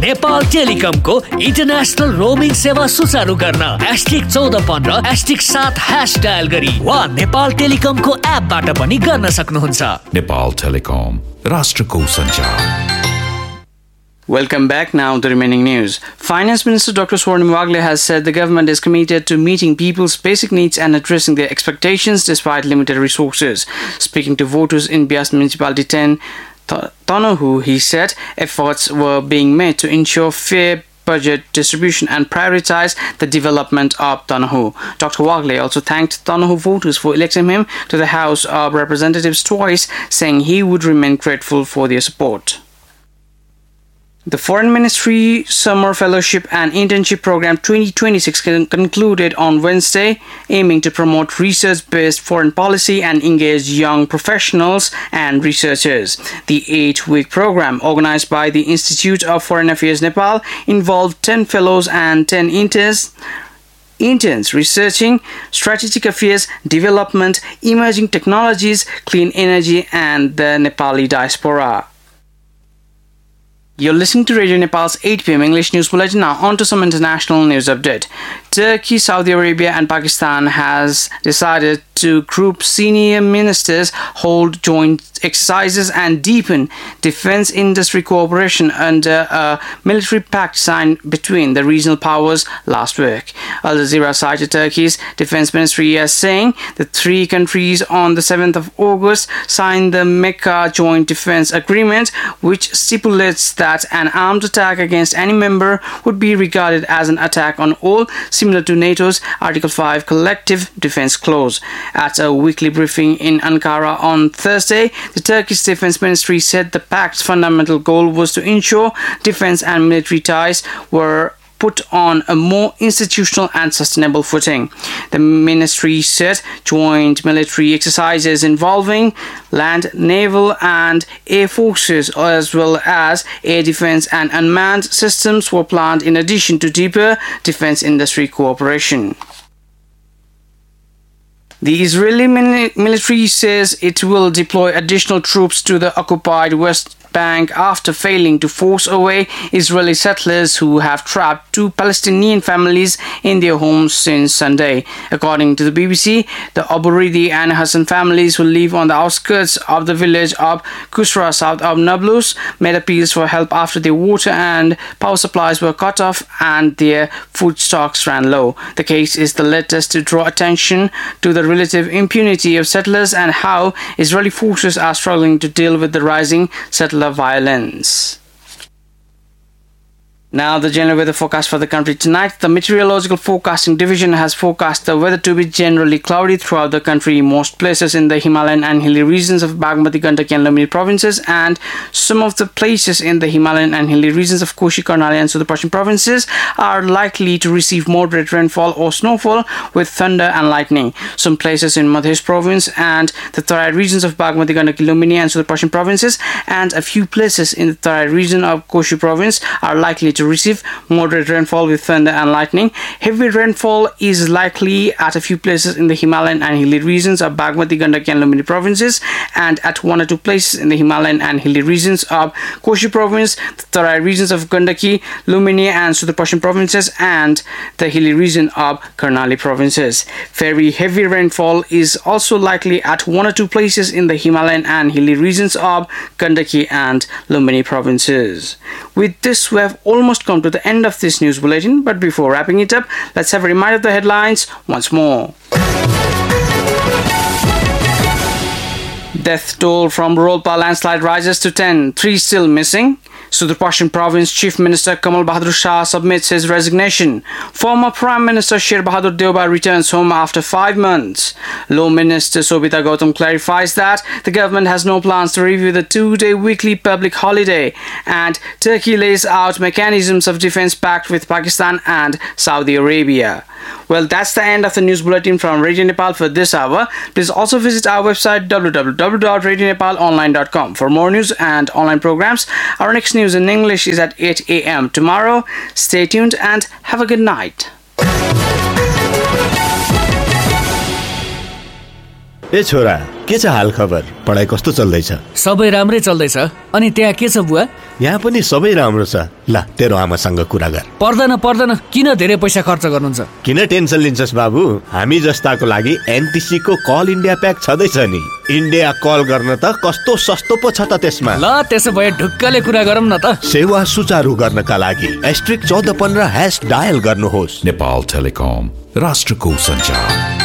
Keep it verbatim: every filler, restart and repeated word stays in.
Nepal टेलिकमको international roaming सेवा सुचारू गर्न एस्टिक चौध पन्ध्र एस्टिक सात ह्यास डायल गरी वा नेपाल टेलिकमको एपबाट पनि गर्न सक्नुहुन्छ। नेपाल टेलिकम, राष्ट्रको सञ्चार। Welcome back. Now the remaining news. Finance Minister Doctor Swarnim Wagle has said the government is committed to meeting people's basic needs and addressing their expectations despite limited resources. Speaking to voters in Bias Municipality ten, Tonohu, he said efforts were being made to ensure fair budget distribution and prioritize the development of Tonohu. Doctor Wagle also thanked Tonohu voters for electing him to the House of Representatives twice, saying he would remain grateful for their support. The Foreign Ministry Summer Fellowship and Internship Program twenty twenty-six concluded on Wednesday, aiming to promote research-based foreign policy and engage young professionals and researchers. The eight-week program, organized by the Institute of Foreign Affairs Nepal, involved ten fellows and ten interns. Interns researching strategic affairs, development, emerging technologies, clean energy, and the Nepali diaspora. You're listening to Radio Nepal's eight p m English News Bulletin. Now on to some international news update. Turkey, Saudi Arabia and Pakistan has decided to group senior ministers, hold joint exercises and deepen defense industry cooperation under a military pact signed between the regional powers last week. Al Jazeera cited Turkey's defense ministry as saying the three countries on the seventh of August signed the Mecca Joint Defense Agreement, which stipulates that an armed attack against any member would be regarded as an attack on all, similar to NATO's Article five Collective Defense Clause. At a weekly briefing in Ankara on Thursday, the Turkish Defense Ministry said the pact's fundamental goal was to ensure defense and military ties were put on a more institutional and sustainable footing. The ministry said joint military exercises involving land, naval and air forces, as well as air defense and unmanned systems, were planned in addition to deeper defense industry cooperation. The Israeli military says it will deploy additional troops to the occupied West Bank after failing to force away Israeli settlers who have trapped two Palestinian families in their homes since Sunday. According to the B B C, the Aburidi and Hassan families who live on the outskirts of the village of Kusra, south of Nablus, made appeals for help after their water and power supplies were cut off and their food stocks ran low. The case is the latest to draw attention to the relative impunity of settlers and how Israeli forces are struggling to deal with the rising settler violence. Now the general weather forecast for the country tonight. The Meteorological Forecasting Division has forecast the weather to be generally cloudy throughout the country. Most places in the Himalayan and hilly regions of Bagmati, Gandaki and Lumini provinces, and some of the places in the Himalayan and hilly regions of Koshi, Karnali and Sudurpashchim provinces are likely to receive moderate rainfall or snowfall with thunder and lightning. Some places in Madhya province and the Tarai regions of Bagmati, Gandaki, Lumini and Sudurpashchim provinces, and a few places in the Tarai region of Koshi province are likely to receive moderate rainfall with thunder and lightning. Heavy rainfall is likely at a few places in the Himalayan and hilly regions of Bagmati, Gandaki and Lumini provinces, and at one or two places in the Himalayan and hilly regions of Koshi province, the Tarai regions of Gandaki, Lumini and Sudurpashchim provinces, and the hilly region of Karnali provinces. Very heavy rainfall is also likely at one or two places in the Himalayan and hilly regions of Gandaki and Lumini provinces. With this, we have almost come to the end of this news bulletin, but before wrapping it up, let's have a reminder of the headlines once more. Death toll from Rolpa landslide rises to ten, three still missing. Sudurpashchim Province Chief Minister Kamal Bahadur Shah submits his resignation. Former Prime Minister Sher Bahadur Deuba returns home after five months. Law Minister Sobita Gautam clarifies that the government has no plans to review the two-day weekly public holiday. And Turkey lays out mechanisms of defense pact with Pakistan and Saudi Arabia. Well, that's the end of the news bulletin from Radio Nepal for this hour. Please also visit our website w w w dot radio nepal online dot com for more news and online programs. Our next news in English is at eight a m tomorrow. Stay tuned and have a good night. ए छोरा, के छ हाल खबर? पढाइ कस्तो चल्दैछ? सबै राम्रै चल्दैछ। अनि त्यहाँ के छ बुवा? यहाँ पनि सबै राम्रो छ। ल तेरो आमासँग कुरा गर। पर्दैन पर्दैन, किन धेरै पैसा खर्च गर्नुहुन्छ? किन टेन्सन लिन्छस् बाबु? हामी जस्ताको लागि एनटिसी को कल इन्डिया प्याक छँदैछ नि। इन्डिया कल गर्न त कस्तो सस्तो पो छ त त्यसमा। ल त्यसो भए ढुक्कले कुरा गरौँ न त। सेवा सुचारू गर्नका लागि एस्ट्रिक चौध पन्ध्र ह्यास डायल गर्नुहोस्। नेपाल टेलिकम, राष्ट्रको सञ्चार।